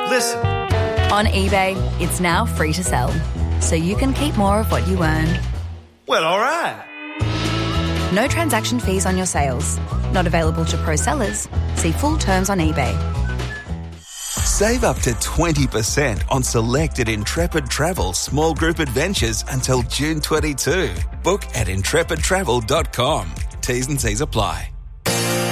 Listen. On eBay, it's now free to sell, so you can keep more of what you earn. Well, all right. No transaction fees on your sales. Not available to pro sellers. See full terms on eBay. Save up to 20% on selected Intrepid Travel small group adventures until June 22. Book at intrepidtravel.com. T's and C's apply.